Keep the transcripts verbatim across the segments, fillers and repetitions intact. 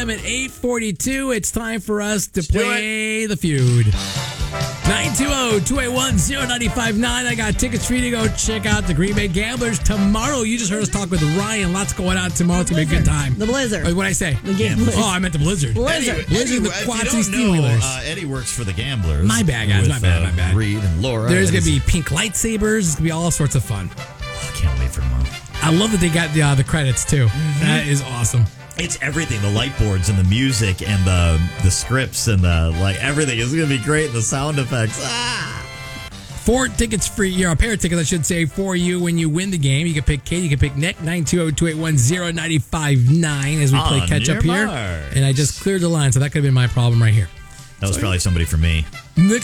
at eight forty-two. It's time for us to play the feud. nine two zero, two eight one, zero nine five nine. I got tickets for you to go check out the Green Bay Gamblers tomorrow. You just heard us talk with Ryan. Lots going on tomorrow. It's going to be a good time. The Blizzard. What did I say? The Gamblers. Oh, I meant the Blizzard. Blizzard. Eddie, Blizzard, Eddie, the if Quad you City don't know, Steelers. uh, Eddie works for the Gamblers. My bad, guys. With, My bad, uh, my bad. Reed and Laura. There's going to Eddie's- be pink lightsabers. It's going to be all sorts of fun. I can't wait for tomorrow. I love that they got the, uh, the credits, too. Mm-hmm. That is awesome. It's everything. The light boards and the music and the the scripts and the like everything is going to be great. The sound effects. Ah. Four tickets for you, a pair of tickets, I should say, for you when you win the game. You can pick Katie, you can pick Nick, nine two zero, two eight one, zero nine five nine as we play On catch up your here. marks. And I just cleared the line, so that could have been my problem right here. That was probably somebody for me. Nick,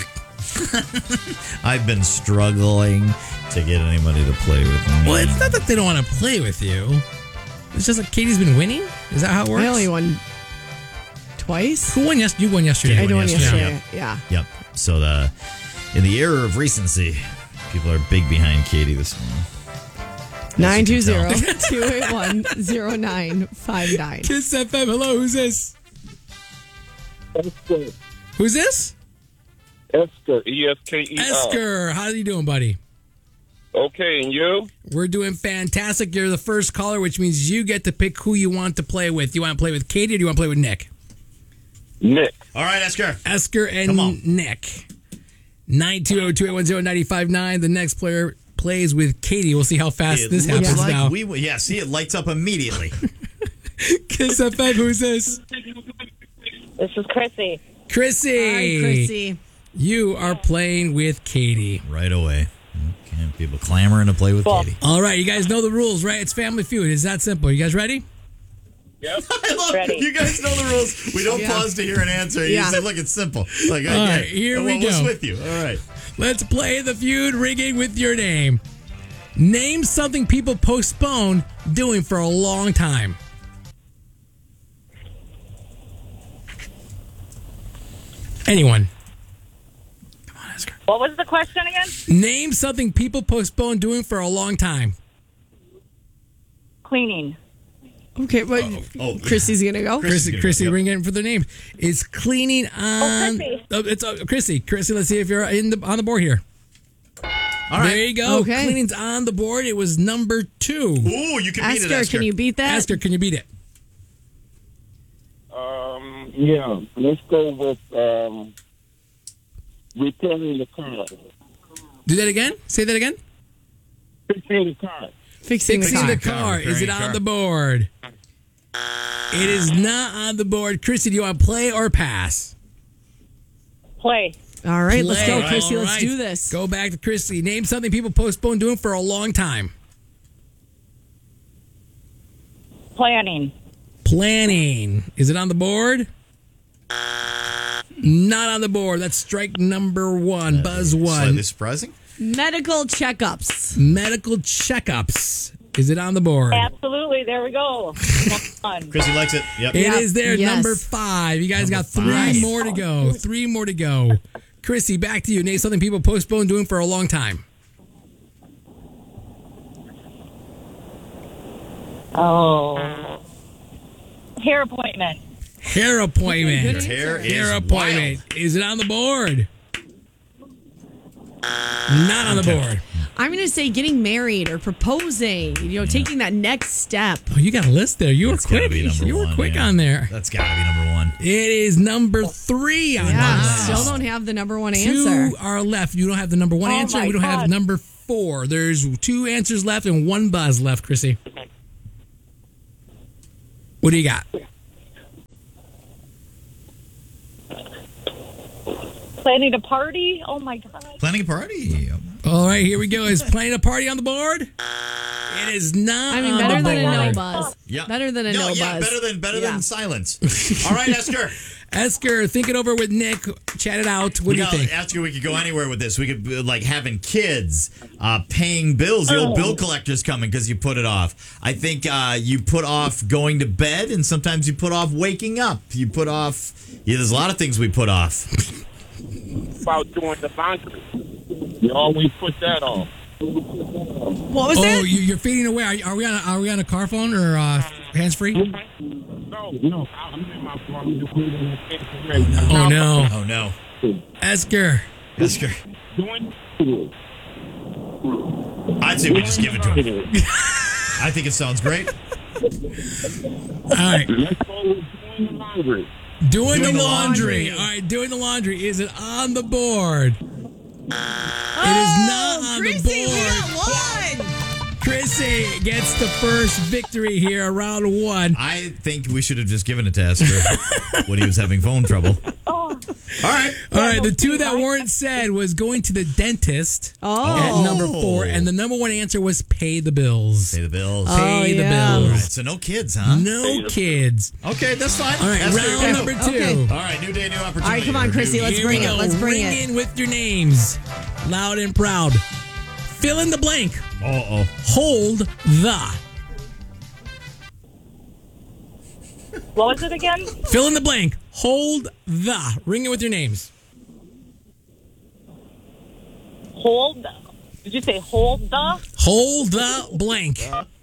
I've been struggling to get anybody to play with me. well, it's not that they don't want to play with you. It's just like Katie's been winning. Is that how it works? I only won twice. Who won yesterday? You won yesterday. I won yesterday. yesterday. Yeah. Yep. So the in the era of recency, people are big behind Katie this morning. nine two zero, two eight one, zero nine five nine. Kiss F M. Hello, who's this? Esker. Who's this? Esker. E S K E R. Esker. How are you doing, buddy? Okay, and you? We're doing fantastic. You're the first caller, which means you get to pick who you want to play with. You want to play with Katie or do you want to play with Nick? Nick. All right, Esker. Esker and Come on. Nick. nine two zero, two eight one, zero nine five nine. The next player plays with Katie. We'll see how fast It this looks happens like now. we yeah. See, it lights up immediately. Kiss F M, who's this? This is Chrissy. Chrissy. Hi, Chrissy. You are playing with Katie. Right away. Okay, people clamoring to play with Cool. Katie. All right, you guys know the rules, right? It's Family Feud. It's that simple. You guys ready? Yep. I love Ready. you guys know the rules. We don't Yeah. pause to hear an answer. You Yeah. say, look, it's simple. Like, All okay, right, here well, we what's go. with you? All right. Let's play the feud ringing with your name. Name something people postpone doing for a long time. Anyone. Come on, Esker. What was the question again? Name something people postpone doing for a long time. Cleaning. Okay, but Oh, Chrissy's going to go. Chrissy, Chrissy, Chrissy, yep. ring in for the name. It's cleaning on. Chrissy. Oh, it's uh, Chrissy. Chrissy, let's see if you're in the on the board here. All right. There you go. Okay. Cleaning's on the board. It was number two. Ooh, you can beat it, Esker, Esker. can you beat that? Esker, can you beat it? Um, yeah. Let's go with um, repairing the car. Do that again. Say that again. Fixing the car. Fixing the Fixing car. the car. Is it Repairing on car. the board? It is not on the board. Chrissy, do you want to play or pass? Play. All right, let's Play. go, Chrissy. All Let's right. do this. Go back to Chrissy. Name something people postpone doing for a long time. Planning. Planning. Is it on the board? Not on the board. That's strike number one. Buzz one. Slightly surprising. Medical checkups. Medical checkups. Is it on the board? Absolutely. There we go. Fun. Chrissy likes it. Yep. It Yeah. is there. Yes. Number five. You guys Number got three five. more to go. Three more to go. Chrissy, back to you. Name something people postpone doing for a long time. Oh. Hair appointment. Hair appointment. Good Hair answer. is Hair appointment. Is it on the board? Not on the board. I'm going to say getting married or proposing, you know, taking that next step. Oh, you got a list there. You That's were gotta quick. be number You were one, quick yeah. on there. That's got to be number one. It is number three on Yeah, the list. still don't have the number one Two answer. are left. You don't have the number one Oh answer. my We don't have God. number four. There's two answers left and one buzz left, Chrissy. What do you got? Planning a party. Oh my God. Planning a party. All right, here we go. Is playing a party on the board? It is not I mean, on better the than a board. no buzz. Yeah. Better than a no, yeah, buzz. better than better Yeah. than silence. All right, Esker. Esker, think it over with Nick. Chat it out. What We do you got, think? Esker, we could go anywhere with this. We could uh, like having kids, uh, paying bills. The old bill collector's coming because you put it off. I think uh, you put off going to bed, and sometimes you put off waking up. You put off. Yeah, there's a lot of things we put off. About doing the laundry. You always put that off. What was Oh, that? you, you're fading away. Are, are we on? A, are we on a car phone or uh, hands free? No, No, no. I'm in my car. I'm just moving the fence already. Oh, no. Oh no, Esker. Esker. Doing I'd say we just give it to him. I think it sounds great. All right. Let's go with doing the laundry. Doing, Doing the the laundry. laundry. All right, doing the laundry. Is it on the board? It is not on Chrissy, the we board. got one. Chrissy gets the first victory here, round one. I think we should have just given it to Esker when he was having phone trouble. Oh, All right. All right, the two that weren't said was going to the dentist Oh. at number four, and the number one answer was pay the bills. Pay the bills. Oh, Pay the yeah. All right, bills. so no kids, huh? No kids. Okay, that's fine. All right, Esker, round go. number two. Okay. All right, new day, new opportunity. All right, come on, Or Chrissy, new- let's Here bring we it. go. Let's bring Ring it. in with your names, loud and proud. Fill in the blank. Uh-oh. Hold the. what was it again? Fill in the blank. Hold the. Ring it with your names. Hold. Did you say hold the? Hold the blank.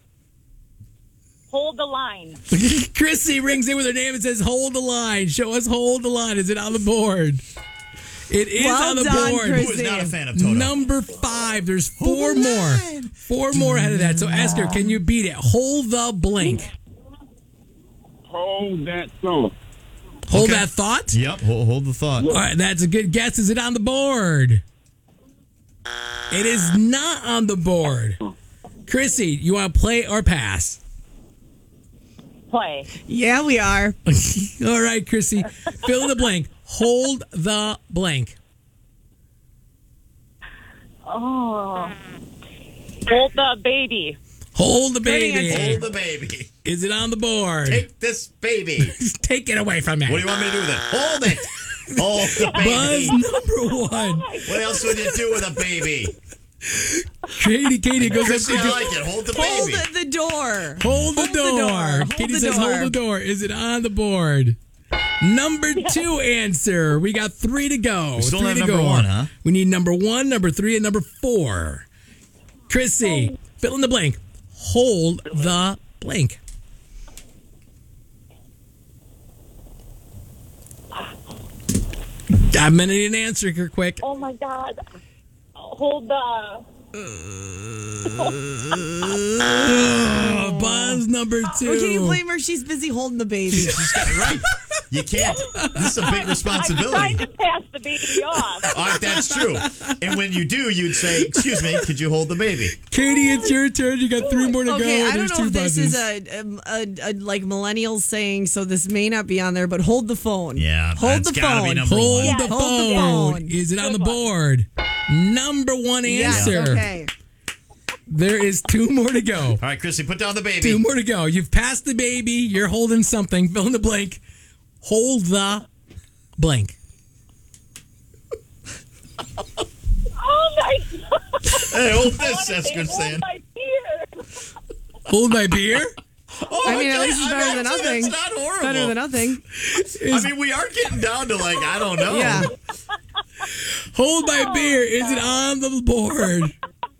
Hold the line. Chrissy rings in with her name and says, hold the line. Show us hold the line. Is it on the board? It is Well on the done, board. Who is Chrissy. not a fan of Toto? Number five. There's four the more. line. Four more ahead of that. So, Esker, can you beat it? Hold the blank. Hold that thought. Hold Okay. that thought. Yep, hold, hold the thought. All right, that's a good guess. Is it on the board? It is not on the board. Chrissy, you want to play or pass? Play. Yeah, we are. All right, Chrissy, fill in the blank. Hold the blank. Oh. Hold the baby. Hold the Good baby. answer. Hold the baby. Is it on the board? Take this baby. Take it away from me. What do you want me to do with it? Hold it. Hold the Buzz baby. number one. What else would you do with a baby? Katie, Katie goes up Chrissy, to I like it. Hold the Hold baby. the, the door. Hold the Hold the door. door. Hold Katie the says, door. hold the door. Is it on the board? Number two answer. We got three to go. We still three have to number go. one, huh? We need number one, number three, and number four. Chrissy, fill in the blank. Hold the blank. I'm gonna need an answer here quick. Oh my God. Hold the. Oh, Buzz number two. Or can you blame her? She's busy holding the baby. She's got it right. You can't. This is a big I'm responsibility. trying to pass the baby off. All right, that's true. And when you do, you'd say, "Excuse me, could you hold the baby?" Katie, it's your turn. You got three more to Okay, go. I don't There's know two if this buzzes. is a, a, a, a like millennial saying, so this may not be on there. But hold the phone. Yeah, hold that's the gotta phone. be number Hold one. Yeah, the hold the phone. phone. Is it on the Good one. board? Number one Yes, answer. okay. There is two more to go. All right, Chrissy, put down the baby. Two more to go. You've passed the baby. You're holding something. Fill in the blank. Hold the blank. Oh my God. Hey, hold I this, wanna say, Esker's saying. hold my beer. Hold my beer. Oh, I mean, at okay. least it's I better mean, than actually, nothing. That's not horrible. Better than nothing. I mean, we are getting down to like I don't know. Yeah. Hold my beer. Is it on the board?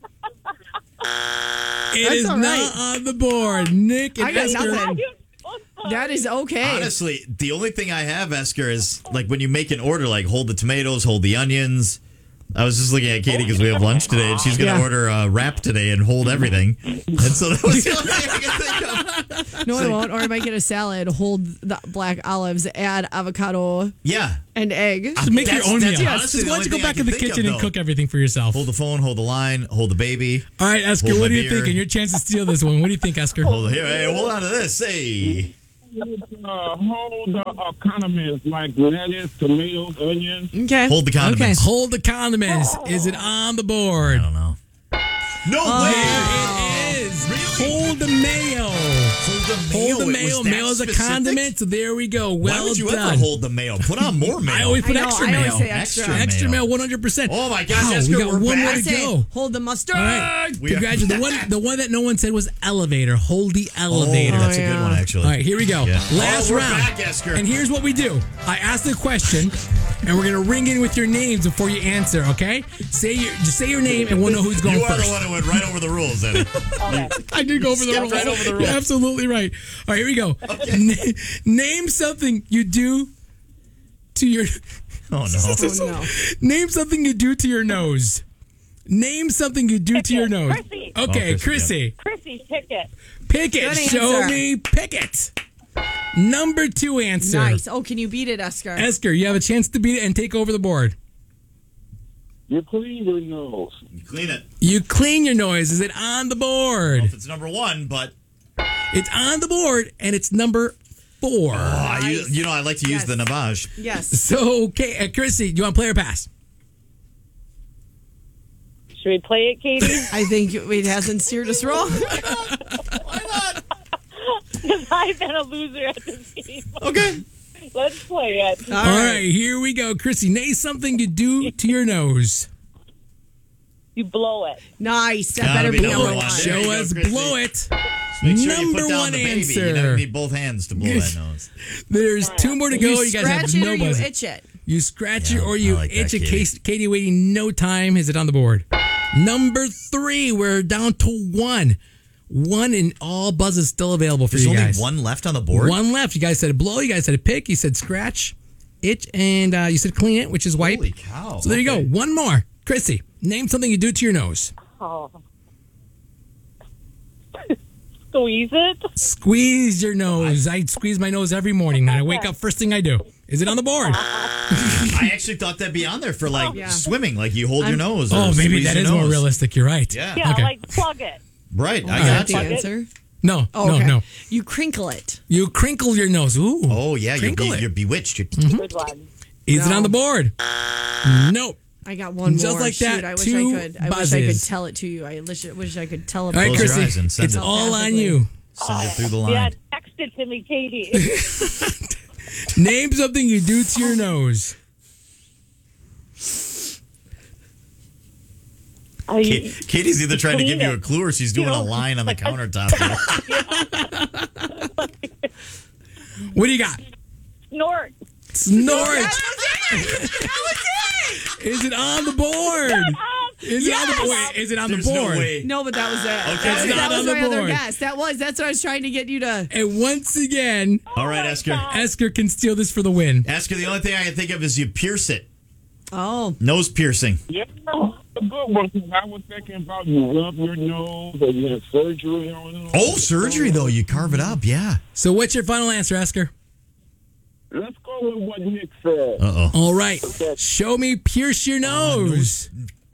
It That's is all not right. on the board. Nick and I got Esker. nothing. That is okay. Honestly, the only thing I have, Esker, is like when you make an order, like hold the tomatoes, hold the onions. I was just looking at Katie because we have lunch today, and she's going to Yeah. order a wrap today and hold everything. And so that was the only thing I could think of. No, I won't. Or I might get a salad, hold the black olives, add avocado Yeah. and egg. Just make That's- your own that's meal. honestly Just the why only don't you go thing I back in can the think kitchen of, and though. cook everything for yourself? Hold the phone, hold the line, hold the baby. All right, Esker, Hold what my are you beer. thinking? Your chance to steal this one. What do you think, Esker? Hold here, hey, hold on to this. Hey. Uh, hold the uh, condiments like lettuce, tomatoes, onions. Okay. Hold the condiments. Hold the condiments. Is it on the board? I don't know. No There way! it is. Really? Hold the mayo. Hold the mayo. Hold the It mayo. was that Mayo is a specific? condiment, so there we go. Why Well would you done. ever hold the mayo? Put on more mayo. I always put I know, extra I always mayo. say extra. Extra Extra mayo. mayo, one hundred percent. Oh my gosh, Wow, Esker, we got we're one back. more I to say, go. hold the mustard. All right, We are- congratulations. The one, the one that no one said was elevator. Hold the elevator. Oh, that's a yeah. good one, actually. All right, here we go. Yeah. Last Oh, we're round. back, Esker. And here's what we do. I ask the question. and we're gonna ring in with your names before you answer. Okay? Say your just say your name, and we'll know who's going You are first. the one who went right over the rules, Eddie. Okay. I did go over the Skipped rules. right over the rules. You're absolutely right. All right, here we go. N- name something you do to your. Oh, no. Oh, no. Name something you do to your nose. Name something you do to your nose. Chrissy. Okay, Oh, Chrissy, Chrissy. Chrissy's ticket. Pick it. Good Show answer. me. Pick it. Number two answer. Nice. Oh, can you beat it, Esker? Esker, you have a chance to beat it and take over the board. You clean your nose. Clean it. You clean your nose. Is it on the board? If it's number one, but It's on the board, and it's number four. uh, you, Nice. you know I like to use Yes. the Navage. Yes. So, okay, uh, Chrissy, do you want to play or pass? Should we play it, Katie? I think it hasn't steered us wrong. Because I've been a loser at this game. Okay. Let's play it. All All right. right, here we go. Chrissy, name something you do to your nose. You blow it. Nice. That Gotta better be be number number one. one. There you Show go, us Chrissy. blow it. Make sure Number you put down one the baby. answer. You never need both hands to blow that nose. There's two more to go. You You, guys scratch have it no or you buzzer. itch it. You scratch Yeah, it or you I like that, itch it. Katie. Katie. Katie waiting no time. Is it on the board? Number three. We're down to one. One and all buzzes still available for There's you only guys. one left on the board. One left. You guys said blow. You guys said pick. You said scratch, itch, and uh, you said clean it, which is wipe. Holy cow. So there you go. Okay. One more. Chrissy, name something you do to your nose. Oh. Squeeze it. Squeeze your nose. I squeeze my nose every morning. When I wake up, first thing I do. Is it on the board? I actually thought that'd be on there for like Yeah. swimming, like you hold your nose. or Oh, maybe squeeze that your is more nose. realistic. You're right. Yeah. Yeah, Okay. like plug it. Right. I Is that got the you. answer? No, Oh, no, okay. no. You crinkle it. You crinkle your nose. Ooh. Oh yeah, you're, Crinkle be, it. you're bewitched. You're Good one. Is it No. on the board? Nope. I got one Just more. like that, Shoot, I wish two I could. I wish I could buzzes. tell it to you. I wish, wish I could tell it. All right, Close your Chrissy. eyes and send It's it. all on you. Send it through the Yeah, line. text it to me, Katie. Name something you do to your nose. I, Kate, Katie's either trying to Clean give you it. a clue or she's doing You a know, line on the countertop. Here. What do you got? snort. Snort. Is it on the board? Is it on the board? Is it on There's the no board? way. No, but that was it. Okay. That was, It's that not was on the my other board. guess. That was. That's what I was trying to get you to. And once again, All right, Esker. Esker can steal this for the win. Esker, the only thing I can think of is you pierce it. Oh, Nose piercing. Yeah, a good one. I was thinking about you rub your nose or you have surgery on it. Oh, surgery though. You carve it up. Yeah. So what's your final answer, Esker? Let's go with what Nick said. Uh oh. All right. Show me pierce your nose.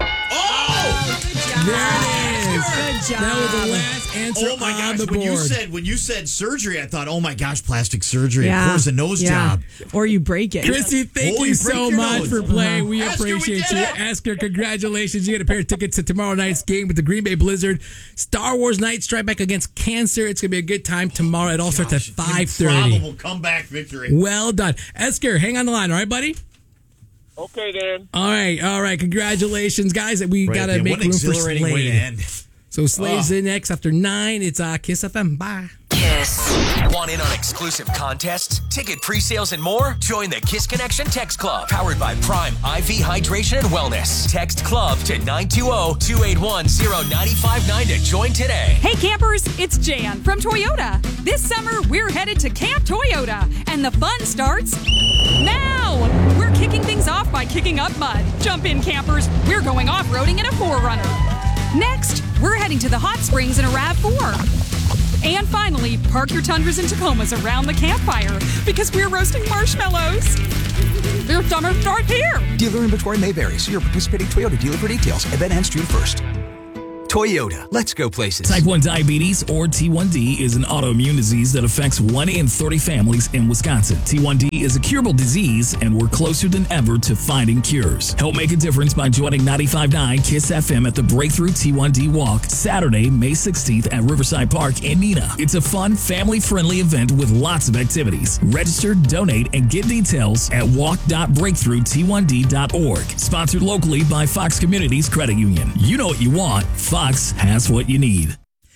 Oh! There it is. good job. That was the last answer Oh my on gosh! the When you board. said when you said surgery, I thought, oh my gosh, plastic surgery. Yeah. Of course, a nose yeah. job. Or you break it. Chrissy, thank Oh, you you so break your much nose. for playing. We Esker, we appreciate did you. it. Esker, congratulations. You get a pair of tickets to tomorrow night's game with the Green Bay Blizzard. Star Wars Night Strike Back against Cancer. It's going to be a good time tomorrow. It all starts at five thirty. Improbable comeback victory. Well done. Esker, hang on the line, all right, buddy? Okay, then. All right, all right. Congratulations, guys. We Right, got to yeah, make what an room for exhilarating way to Slade. end. So Slade's in next after nine. It's uh, Kiss F M. Bye. Kiss. Want in on exclusive contests, ticket pre-sales, and more? Join the Kiss Connection Text Club, powered by Prime I V Hydration and Wellness. Text club to nine two zero, two eight one, zero nine five nine to join today. Hey campers, it's Jan from Toyota. This summer, we're headed to Camp Toyota, and the fun starts now. We're kicking things off by kicking up mud. Jump in, campers. We're going off-roading in a four runner. Next, we're heading to the hot springs in a RAV four. And finally, park your Tundras and Tacomas around the campfire because we're roasting marshmallows. Their summer starts here. Dealer inventory may vary. See your participating Toyota dealer for details. Event ends June first. Toyota. Let's go places. Type one diabetes, or T one D, is an autoimmune disease that affects one in thirty families in Wisconsin. T one D is a curable disease, and we're closer than ever to finding cures. Help make a difference by joining ninety-five point nine KISS F M at the Breakthrough T one D Walk, Saturday, May sixteenth at Riverside Park in Neenah. It's a fun, family-friendly event with lots of activities. Register, donate, and get details at walk dot breakthrough t one d dot org. Sponsored locally by Fox Communities Credit Union. You know what you want. Fox has what you need.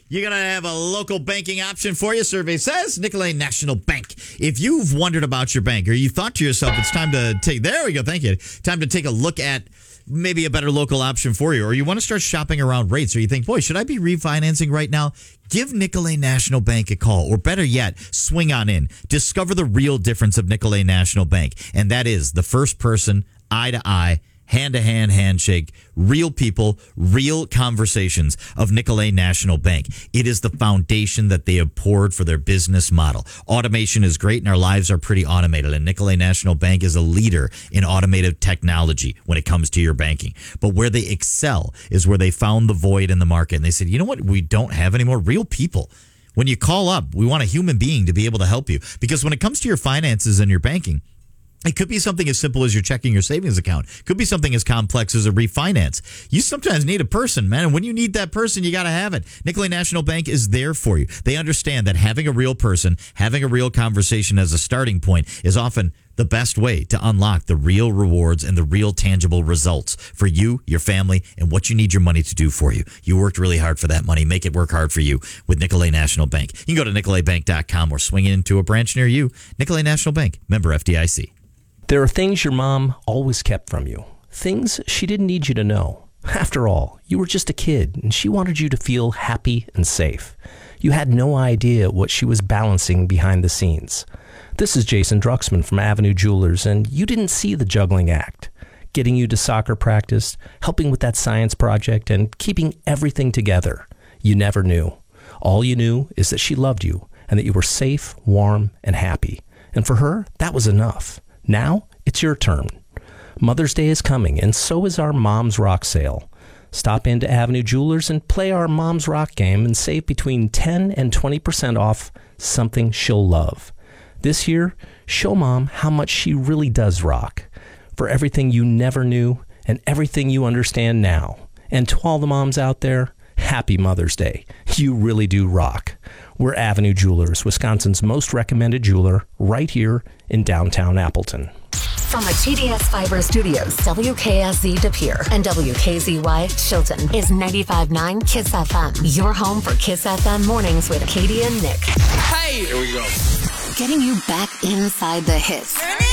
You're going to have a local banking option for you. Survey says Nicolet National Bank. If you've wondered about your bank or you thought to yourself, it's time to take, there we go, thank you. Time to take a look at maybe a better local option for you, or you want to start shopping around rates, or you think, boy, should I be refinancing right now? Give Nicolet National Bank a call, or better yet, swing on in. Discover the real difference of Nicolet National Bank, and that is the first person, eye-to-eye, hand-to-hand handshake, real people, real conversations of Nicolet National Bank. It is the foundation that they have poured for their business model. Automation is great, and our lives are pretty automated, and Nicolet National Bank is a leader in automated technology when it comes to your banking. But where they excel is where they found the void in the market, and they said, you know what we don't have anymore? Real people. When you call up, we want a human being to be able to help you. Because when it comes to your finances and your banking, it could be something as simple as you're checking your savings account. It could be something as complex as a refinance. You sometimes need a person, man. And when you need that person, you got to have it. Nicolet National Bank is there for you. They understand that having a real person, having a real conversation as a starting point is often the best way to unlock the real rewards and the real tangible results for you, your family, and what you need your money to do for you. You worked really hard for that money. Make it work hard for you with Nicolet National Bank. You can go to nicolet bank dot com or swing into a branch near you. Nicolet National Bank, member F D I C. There are things your mom always kept from you. Things she didn't need you to know. After all, you were just a kid, and she wanted you to feel happy and safe. You had no idea what she was balancing behind the scenes. This is Jason Druxman from Avenue Jewelers, and you didn't see the juggling act. Getting you to soccer practice, helping with that science project, and keeping everything together. You never knew. All you knew is that she loved you, and that you were safe, warm, and happy. And for her, that was enough. Now, it's your turn. Mother's Day is coming, and so is our Mom's Rock sale. Stop into Avenue Jewelers and play our Mom's Rock game and save between ten and twenty percent off something she'll love. This year, show Mom how much she really does rock. For everything you never knew and everything you understand now. And to all the moms out there, happy Mother's Day. You really do rock. We're Avenue Jewelers, Wisconsin's most recommended jeweler, right here in downtown Appleton. From the T D S Fiber Studios, W K S Z De Pere and W K Z Y Chilton is ninety-five point nine Kiss F M. Your home for Kiss F M mornings with Katie and Nick. Hey! Here we go. Getting you back inside the hits.